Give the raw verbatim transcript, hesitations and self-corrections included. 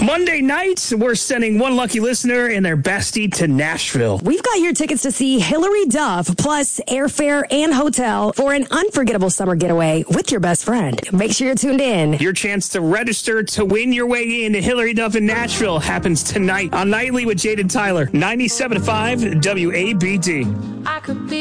Monday nights, we're sending one lucky listener and their bestie to Nashville. We've got your tickets to see Hilary Duff, plus airfare and hotel for an unforgettable summer getaway with your best friend. Make sure you're tuned in. Your chance to register to win your way into Hilary Duff in Nashville happens tonight on Nightly with Jade and Tyler, ninety-seven point five W A B D. I could be